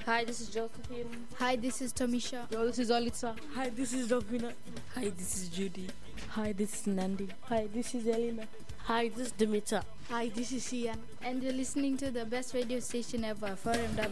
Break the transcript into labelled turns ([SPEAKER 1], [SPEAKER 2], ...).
[SPEAKER 1] Hi, this is Josephine.
[SPEAKER 2] Hi, this is Tamisha.
[SPEAKER 3] Yo, this is Olitsa.
[SPEAKER 4] Hi, this is Dovina.
[SPEAKER 5] Hi, this is Judy.
[SPEAKER 6] Hi, this is Nandi.
[SPEAKER 7] Hi, this is Elena.
[SPEAKER 8] Hi, this is Dimitra.
[SPEAKER 9] Hi, this is Ian.
[SPEAKER 2] And you're listening to the best radio station ever, 4MW.